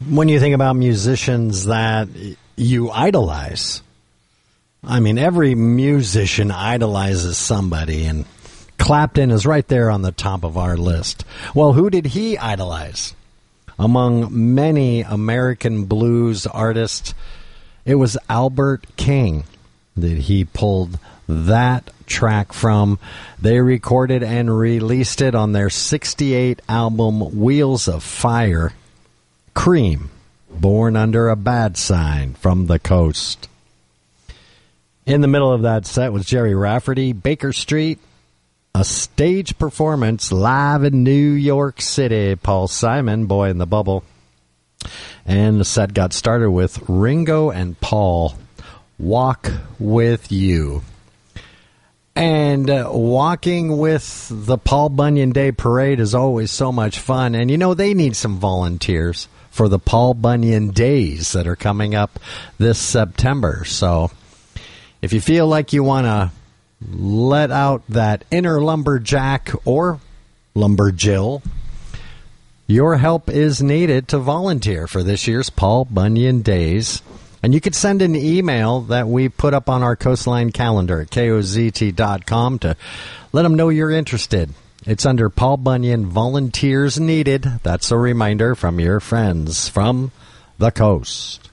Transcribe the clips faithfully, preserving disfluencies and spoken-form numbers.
When you think about musicians that you idolize, I mean, every musician idolizes somebody, and Clapton is right there on the top of our list. Well, who did he idolize? Among many American blues artists, it was Albert King that he pulled that track from. They recorded and released it on their sixty-eight album Wheels of Fire. Cream, Born Under a Bad Sign, from the Coast. In the middle of that set was Jerry Rafferty, Baker Street, a stage performance live in New York City, Paul Simon, Boy in the Bubble. And the set got started with Ringo and Paul, Walk With You. And uh, walking with the Paul Bunyan Day Parade is always so much fun. And, you know, they need some volunteers for the Paul Bunyan Days that are coming up this September. So if you feel like you want to let out that inner lumberjack or lumberjill, your help is needed to volunteer for this year's Paul Bunyan Days. And you could send an email that we put up on our Coastline calendar at K O Z T dot com to let them know you're interested. It's under Paul Bunyan Volunteers Needed. That's a reminder from your friends from the coast.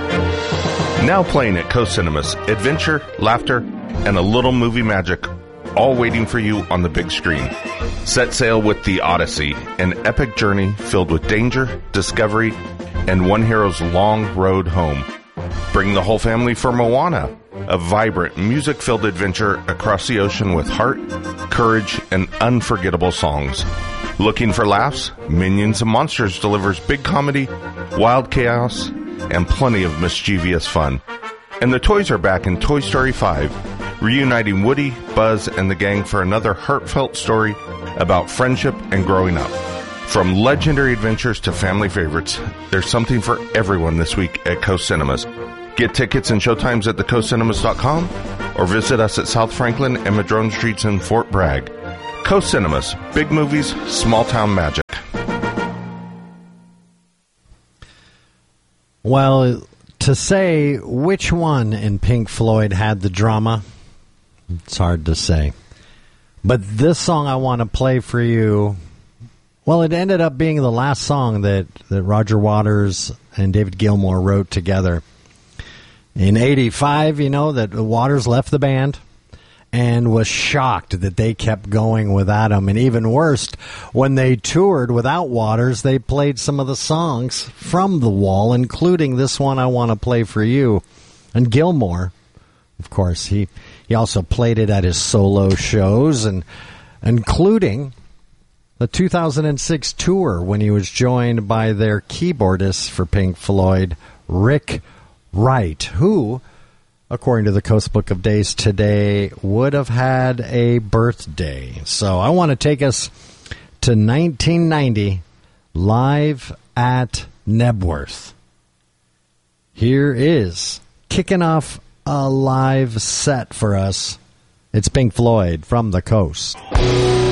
Now playing at Coast Cinemas, adventure, laughter, and a little movie magic, all waiting for you on the big screen. Set sail with The Odyssey, an epic journey filled with danger, discovery, and one hero's long road home. Bring the whole family for Moana, a vibrant, music-filled adventure across the ocean with heart, courage, and unforgettable songs. Looking for laughs? Minions and Monsters delivers big comedy, wild chaos, and plenty of mischievous fun. And the toys are back in Toy Story five, reuniting Woody, Buzz, and the gang for another heartfelt story about friendship and growing up. From legendary adventures to family favorites, there's something for everyone this week at Coast Cinemas. Get tickets and showtimes at the coast cinemas dot com or visit us at South Franklin and Madrone Streets in Fort Bragg. Coast Cinemas, big movies, small town magic. Well, to say which one in Pink Floyd had the drama, it's hard to say. But this song I want to play for you, well, it ended up being the last song that, that Roger Waters and David Gilmour wrote together. In eighty-five, you know, that Waters left the band and was shocked that they kept going without him. And even worse, when they toured without Waters, they played some of the songs from The Wall, including this one I want to play for you. And Gilmour, of course, he, he also played it at his solo shows, and including the two thousand six tour when he was joined by their keyboardist for Pink Floyd, Rick Wright, who, according to the Coast Book of Days today, would have had a birthday. So I want to take us to nineteen ninety, live at Nebworth. Here is kicking off a live set for us. It's Pink Floyd from the Coast.